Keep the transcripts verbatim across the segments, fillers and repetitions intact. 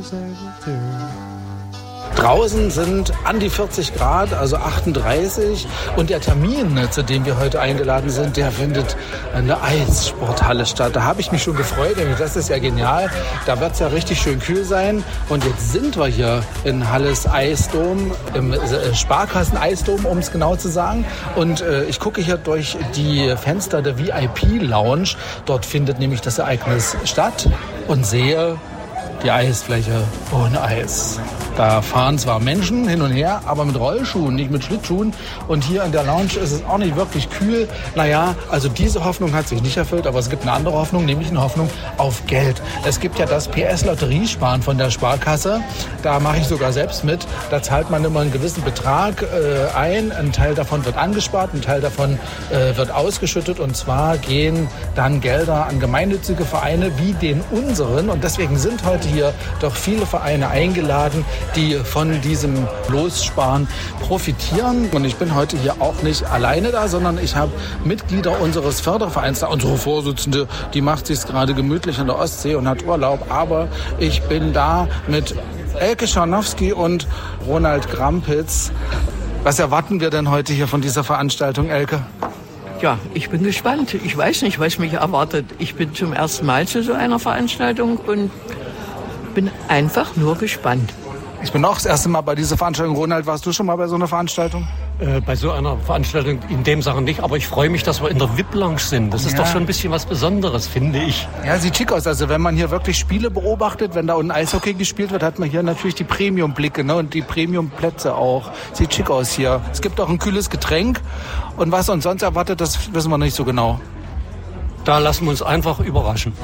was able to. Draußen sind an die vierzig Grad, also achtunddreißig. Und der Termin, zu dem wir heute eingeladen sind, der findet in der Eissporthalle statt. Da habe ich mich schon gefreut, nämlich das ist ja genial. Da wird es ja richtig schön kühl sein. Und jetzt sind wir hier in Halles Eisdom, im Sparkassen-Eisdom, um es genau zu sagen. Und äh, ich gucke hier durch die Fenster der V I P-Lounge. Dort findet nämlich das Ereignis statt und sehe die Eisfläche ohne Eis. Da fahren zwar Menschen hin und her, aber mit Rollschuhen, nicht mit Schlittschuhen. Und hier in der Lounge ist es auch nicht wirklich kühl. Naja, also diese Hoffnung hat sich nicht erfüllt, aber es gibt eine andere Hoffnung, nämlich eine Hoffnung auf Geld. Es gibt ja das P S-Lotteriesparen von der Sparkasse. Da mache ich sogar selbst mit. Da zahlt man immer einen gewissen Betrag äh, ein. Ein Teil davon wird angespart, ein Teil davon äh, wird ausgeschüttet. Und zwar gehen dann Gelder an gemeinnützige Vereine wie den unseren. Und deswegen sind heute hier doch viele Vereine eingeladen, die von diesem Lossparen profitieren. Und ich bin heute hier auch nicht alleine da, sondern ich habe Mitglieder unseres Fördervereins da. Unsere Vorsitzende, die macht sich gerade gemütlich an der Ostsee und hat Urlaub. Aber ich bin da mit Elke Scharnowski und Ronald Grampitz. Was erwarten wir denn heute hier von dieser Veranstaltung, Elke? Ja, ich bin gespannt. Ich weiß nicht, was mich erwartet. Ich bin zum ersten Mal zu so einer Veranstaltung und bin einfach nur gespannt. Ich bin auch das erste Mal bei dieser Veranstaltung. Ronald, warst du schon mal bei so einer Veranstaltung? Äh, bei so einer Veranstaltung in dem Sachen nicht, aber ich freue mich, dass wir in der V I P-Lounge sind. Das ist ja doch schon ein bisschen was Besonderes, finde ich. Ja, sieht schick aus. Also wenn man hier wirklich Spiele beobachtet, wenn da unten Eishockey gespielt wird, hat man hier natürlich die Premium-Blicke, ne? Und die Premium-Plätze auch. Sieht schick aus hier. Es gibt auch ein kühles Getränk. Und was uns sonst erwartet, das wissen wir nicht so genau. Da lassen wir uns einfach überraschen.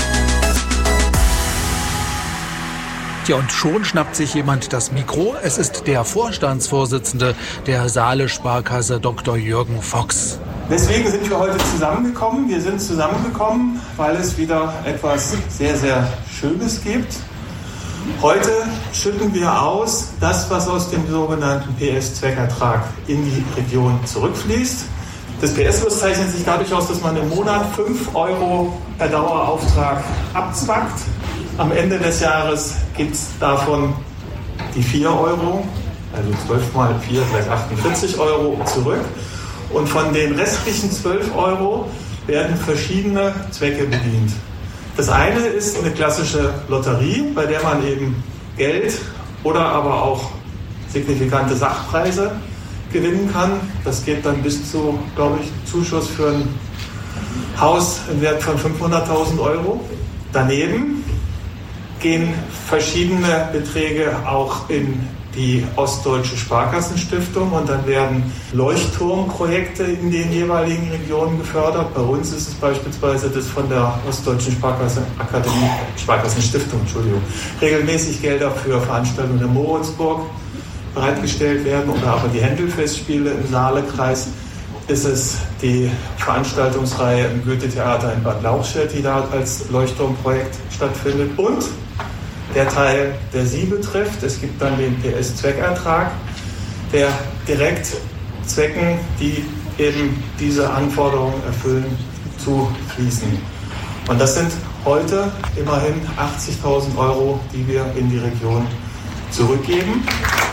Ja, und schon schnappt sich jemand das Mikro. Es ist der Vorstandsvorsitzende der Saale Sparkasse, Doktor Jürgen Fox. Deswegen sind wir heute zusammengekommen. Wir sind zusammengekommen, weil es wieder etwas sehr, sehr Schönes gibt. Heute schütten wir aus das, was aus dem sogenannten P S-Zweckertrag in die Region zurückfließt. Das P S-Los zeichnet sich dadurch aus, dass man im Monat fünf Euro per Dauerauftrag abzwackt. Am Ende des Jahres gibt es davon die vier Euro, also zwölf mal vier, gleich achtundvierzig Euro zurück. Und von den restlichen zwölf Euro werden verschiedene Zwecke bedient. Das eine ist eine klassische Lotterie, bei der man eben Geld oder aber auch signifikante Sachpreise gewinnen kann. Das geht dann bis zu, glaube ich, Zuschuss für ein Haus im Wert von fünfhunderttausend Euro. Daneben gehen verschiedene Beträge auch in die Ostdeutsche Sparkassenstiftung und dann werden Leuchtturmprojekte in den jeweiligen Regionen gefördert. Bei uns ist es beispielsweise das von der Ostdeutschen Sparkassenakademie, Sparkassenstiftung, Entschuldigung, regelmäßig Gelder für Veranstaltungen in Moritzburg bereitgestellt werden oder aber die Händelfestspiele im Saalekreis. Ist es die Veranstaltungsreihe im Goethe-Theater in Bad Lauchstädt, die da als Leuchtturmprojekt stattfindet. Und der Teil, der Sie betrifft, es gibt dann den P S-Zweckertrag, der direkt Zwecken, die eben diese Anforderungen erfüllen, zufließen. Und das sind heute immerhin achtzigtausend Euro, die wir in die Region zurückgeben.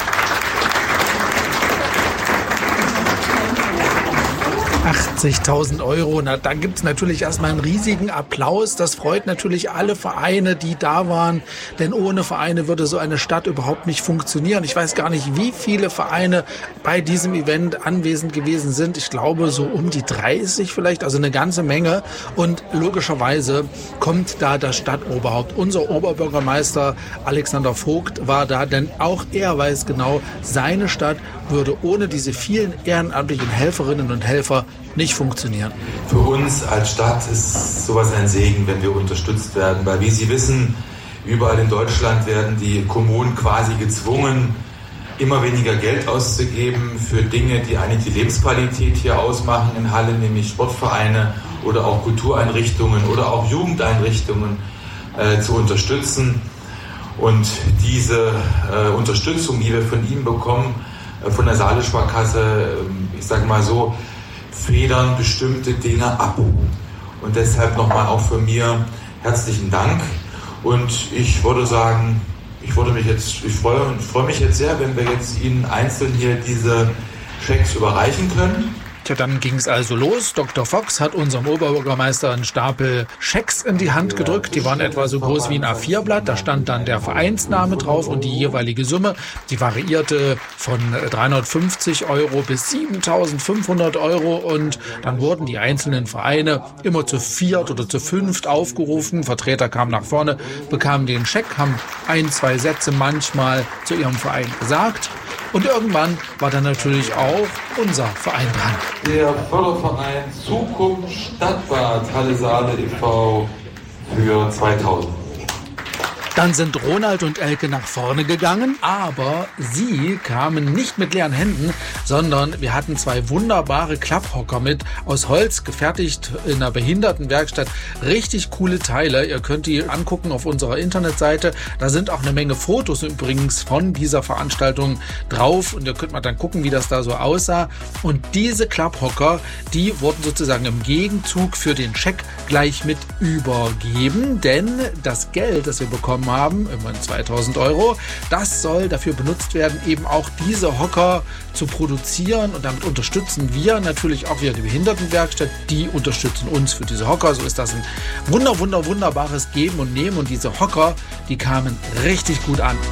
achtzigtausend Euro, na, da gibt es natürlich erstmal einen riesigen Applaus. Das freut natürlich alle Vereine, die da waren, denn ohne Vereine würde so eine Stadt überhaupt nicht funktionieren. Ich weiß gar nicht, wie viele Vereine bei diesem Event anwesend gewesen sind. Ich glaube so um die dreißig vielleicht, also eine ganze Menge. Und logischerweise kommt da das Stadtoberhaupt. Unser Oberbürgermeister Alexander Vogt war da, denn auch er weiß genau, seine Stadt würde ohne diese vielen ehrenamtlichen Helferinnen und Helfer nicht funktionieren. Für uns als Stadt ist sowas ein Segen, wenn wir unterstützt werden, weil wie Sie wissen, überall in Deutschland werden die Kommunen quasi gezwungen, immer weniger Geld auszugeben für Dinge, die eigentlich die Lebensqualität hier ausmachen in Halle, nämlich Sportvereine oder auch Kultureinrichtungen oder auch Jugendeinrichtungen äh, zu unterstützen. Und diese äh, Unterstützung, die wir von ihm bekommen, äh, von der Saale Sparkasse, äh, ich sage mal so, federn bestimmte Dinge ab. Und deshalb nochmal auch von mir herzlichen Dank. Und ich würde sagen, ich würde mich jetzt, ich freue, freue mich jetzt sehr, wenn wir jetzt Ihnen einzeln hier diese Schecks überreichen können. Tja, dann ging es also los. Doktor Fox hat unserem Oberbürgermeister einen Stapel Schecks in die Hand gedrückt. Die waren etwa so groß wie ein A vier Blatt. Da stand dann der Vereinsname drauf und die jeweilige Summe. Die variierte von dreihundertfünfzig Euro bis siebentausendfünfhundert Euro. Und dann wurden die einzelnen Vereine immer zu viert oder zu fünft aufgerufen. Vertreter kamen nach vorne, bekamen den Scheck, haben ein, zwei Sätze manchmal zu ihrem Verein gesagt. Und irgendwann war dann natürlich auch unser Verein dran. Der Förderverein Zukunft Stadtbad Halle Saale e V für zweitausend. Dann sind Ronald und Elke nach vorne gegangen, aber sie kamen nicht mit leeren Händen, sondern wir hatten zwei wunderbare Klapphocker mit, aus Holz gefertigt in einer Behindertenwerkstatt. Richtig coole Teile, ihr könnt die angucken auf unserer Internetseite. Da sind auch eine Menge Fotos übrigens von dieser Veranstaltung drauf und ihr könnt mal dann gucken, wie das da so aussah. Und diese Klapphocker, die wurden sozusagen im Gegenzug für den Scheck gleich mit übergeben, denn das Geld, das wir bekommen haben, immerhin zweitausend Euro, das soll dafür benutzt werden, eben auch diese Hocker zu produzieren und damit unterstützen wir natürlich auch wieder die Behindertenwerkstatt, die unterstützen uns für diese Hocker, so ist das ein wunder, wunder, wunderbares Geben und Nehmen und diese Hocker, die kamen richtig gut an.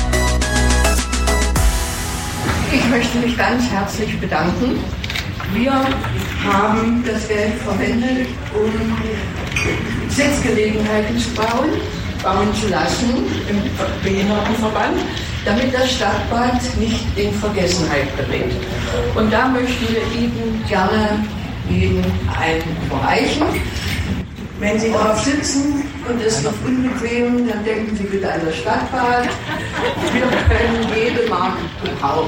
Ich möchte mich ganz herzlich bedanken. Wir haben das Geld verwendet, um Sitzgelegenheiten zu bauen, bauen zu lassen im Behindertenverband, damit das Stadtbad nicht in Vergessenheit gerät. Und da möchten wir Ihnen gerne jeden einen überreichen. Wenn Sie drauf sitzen und es noch unbequem, dann denken Sie bitte an das Stadtbad. Wir können jede Marke gebrauchen.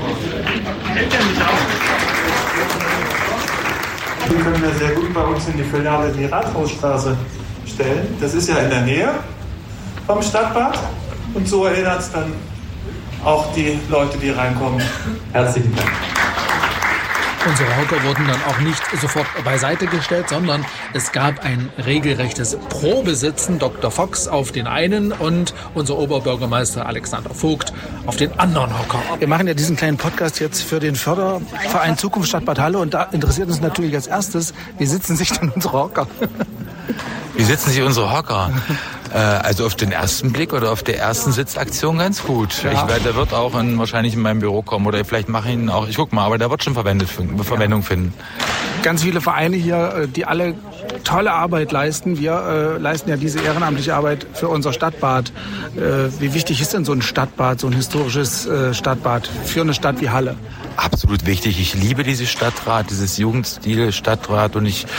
Die können wir sehr gut bei uns in die Filiale die Rathausstraße stellen. Das ist ja in der Nähe vom Stadtbad und so erinnert es dann auch die Leute, die reinkommen. Herzlichen Dank. Unsere Hocker wurden dann auch nicht sofort beiseite gestellt, sondern es gab ein regelrechtes Probesitzen. Doktor Fox auf den einen und unser Oberbürgermeister Alexander Vogt auf den anderen Hocker. Wir machen ja diesen kleinen Podcast jetzt für den Förderverein Zukunft Stadtbad Halle und da interessiert uns natürlich als erstes, wie sitzen sich denn unsere Hocker? Wie sitzen sich unsere Hocker? äh, also auf den ersten Blick oder auf der ersten Sitzaktion ganz gut. Ja. Ich werde, der wird auch in, wahrscheinlich in meinem Büro kommen oder vielleicht mache ich ihn auch, ich guck mal, aber der wird schon verwendet, Verwendung finden. Ganz viele Vereine hier, die alle tolle Arbeit leisten. Wir äh, leisten ja diese ehrenamtliche Arbeit für unser Stadtbad. Äh, wie wichtig ist denn so ein Stadtbad, so ein historisches äh, Stadtbad für eine Stadt wie Halle? Absolut wichtig. Ich liebe dieses Stadtrat, dieses Jugendstil Stadtrat und ich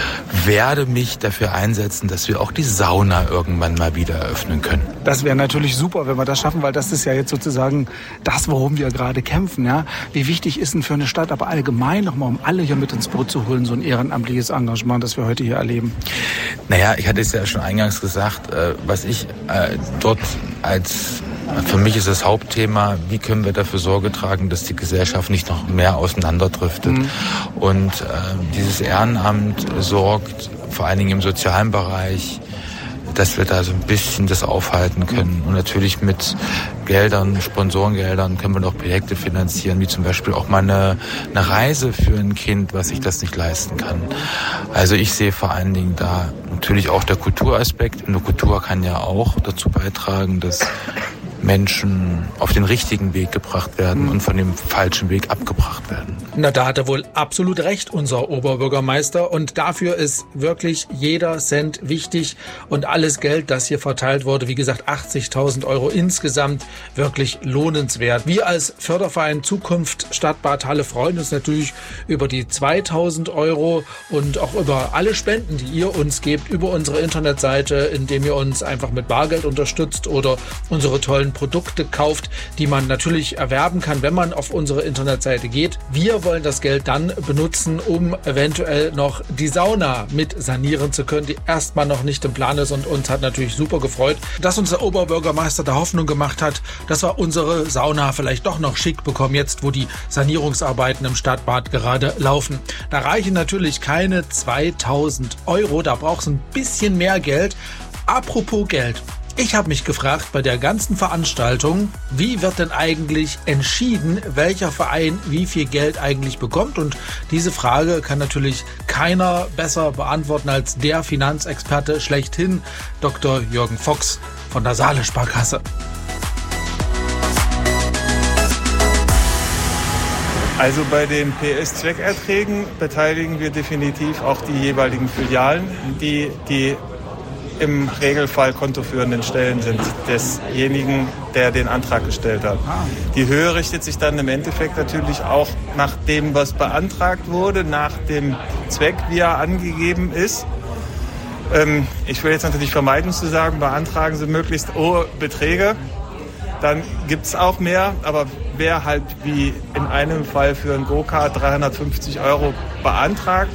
werde mich dafür einsetzen, dass wir auch die Sauna irgendwann mal wieder eröffnen können. Das wäre natürlich super, wenn wir das schaffen, weil das ist ja jetzt sozusagen das, worum wir gerade kämpfen. Ja? Wie wichtig ist denn für eine Stadt, aber allgemein nochmal, um alle hier mit ins Boot zu holen, so ein ehrenamtliches Engagement, das wir heute hier erleben? Naja, ich hatte es ja schon eingangs gesagt, was ich dort als für mich ist das Hauptthema, wie können wir dafür Sorge tragen, dass die Gesellschaft nicht noch mehr auseinanderdriftet. Mhm. Und äh, dieses Ehrenamt sorgt vor allen Dingen im sozialen Bereich, dass wir da so ein bisschen das aufhalten können. Und natürlich mit Geldern, Sponsorengeldern können wir noch Projekte finanzieren, wie zum Beispiel auch mal eine, eine Reise für ein Kind, was sich das nicht leisten kann. Also ich sehe vor allen Dingen da natürlich auch der Kulturaspekt. Und die Kultur kann ja auch dazu beitragen, dass Menschen auf den richtigen Weg gebracht werden und von dem falschen Weg abgebracht werden. Na, da hat er wohl absolut recht, unser Oberbürgermeister. Und dafür ist wirklich jeder Cent wichtig und alles Geld, das hier verteilt wurde, wie gesagt, achtzigtausend Euro insgesamt, wirklich lohnenswert. Wir als Förderverein Zukunft Stadtbad Halle freuen uns natürlich über die zweitausend Euro und auch über alle Spenden, die ihr uns gebt, über unsere Internetseite, indem ihr uns einfach mit Bargeld unterstützt oder unsere tollen Produkte kauft, die man natürlich erwerben kann, wenn man auf unsere Internetseite geht. Wir wollen das Geld dann benutzen, um eventuell noch die Sauna mit sanieren zu können, die erstmal noch nicht im Plan ist und uns hat natürlich super gefreut, dass uns der Oberbürgermeister da Hoffnung gemacht hat, dass wir unsere Sauna vielleicht doch noch schick bekommen, jetzt wo die Sanierungsarbeiten im Stadtbad gerade laufen. Da reichen natürlich keine zweitausend Euro, da braucht es ein bisschen mehr Geld. Apropos Geld. Ich habe mich gefragt bei der ganzen Veranstaltung, wie wird denn eigentlich entschieden, welcher Verein wie viel Geld eigentlich bekommt? Und diese Frage kann natürlich keiner besser beantworten als der Finanzexperte schlechthin, Doktor Jürgen Fox von der Saale Sparkasse. Also bei den P S-Zweckerträgen beteiligen wir definitiv auch die jeweiligen Filialen, die die im Regelfall kontoführenden Stellen sind desjenigen, der den Antrag gestellt hat. Die Höhe richtet sich dann im Endeffekt natürlich auch nach dem, was beantragt wurde, nach dem Zweck, wie er angegeben ist. Ähm, ich will jetzt natürlich vermeiden zu sagen, beantragen Sie möglichst hohe Beträge. Dann gibt es auch mehr, aber wer halt wie in einem Fall für ein Go-Kart dreihundertfünfzig Euro beantragt,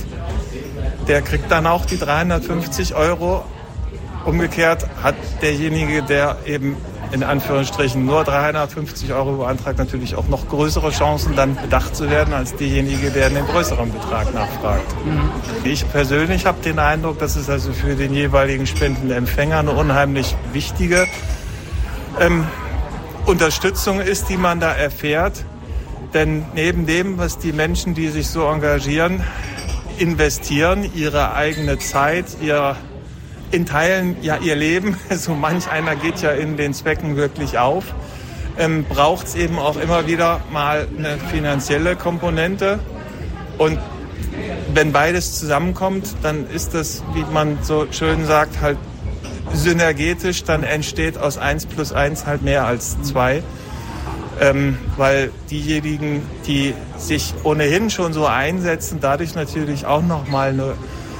der kriegt dann auch die dreihundertfünfzig Euro. Umgekehrt hat derjenige, der eben in Anführungsstrichen nur dreihundertfünfzig Euro beantragt, natürlich auch noch größere Chancen, dann bedacht zu werden, als derjenige, der einen größeren Betrag nachfragt. Mhm. Ich persönlich habe den Eindruck, dass es also für den jeweiligen Spendenempfänger eine unheimlich wichtige ähm, Unterstützung ist, die man da erfährt. Denn neben dem, was die Menschen, die sich so engagieren, investieren, ihre eigene Zeit, ihr in Teilen ja ihr Leben, so manch einer geht ja in den Zwecken wirklich auf, ähm, braucht es eben auch immer wieder mal eine finanzielle Komponente. Und wenn beides zusammenkommt, dann ist das, wie man so schön sagt, halt synergetisch, dann entsteht aus eins plus eins halt mehr als zwei. Ähm, weil diejenigen, die sich ohnehin schon so einsetzen, dadurch natürlich auch nochmal eine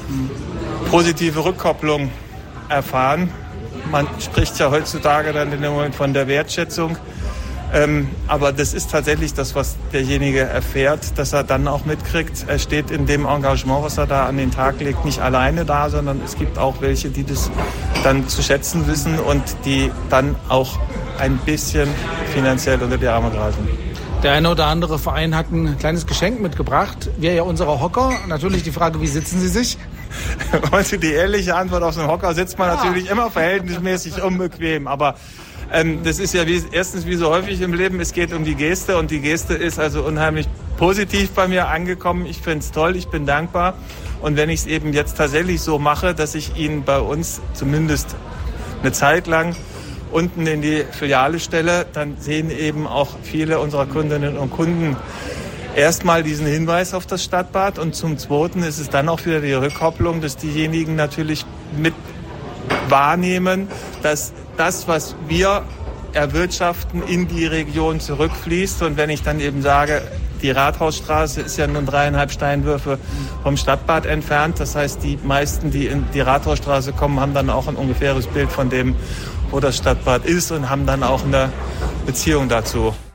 positive Rückkopplung erfahren. Man spricht ja heutzutage dann in dem Moment von der Wertschätzung. Ähm, aber das ist tatsächlich das, was derjenige erfährt, dass er dann auch mitkriegt. Er steht in dem Engagement, was er da an den Tag legt, nicht alleine da, sondern es gibt auch welche, die das dann zu schätzen wissen und die dann auch ein bisschen finanziell unter die Arme greifen. Der eine oder andere Verein hat ein kleines Geschenk mitgebracht. Wir ja unsere Hocker. Natürlich die Frage, wie sitzen Sie sich? Also die ehrliche Antwort, auf so einem Hocker sitzt man ja natürlich immer verhältnismäßig unbequem. Aber ähm, das ist ja wie, erstens wie so häufig im Leben, es geht um die Geste. Und die Geste ist also unheimlich positiv bei mir angekommen. Ich finde es toll, ich bin dankbar. Und wenn ich es eben jetzt tatsächlich so mache, dass ich Ihnen bei uns zumindest eine Zeit lang unten in die Filiale stelle, dann sehen eben auch viele unserer Kundinnen und Kunden erstmal diesen Hinweis auf das Stadtbad und zum Zweiten ist es dann auch wieder die Rückkopplung, dass diejenigen natürlich mit wahrnehmen, dass das, was wir erwirtschaften, in die Region zurückfließt. Und wenn ich dann eben sage, die Rathausstraße ist ja nun dreieinhalb Steinwürfe vom Stadtbad entfernt. Das heißt, die meisten, die in die Rathausstraße kommen, haben dann auch ein ungefähres Bild von dem, wo das Stadtbad ist und haben dann auch eine Beziehung dazu.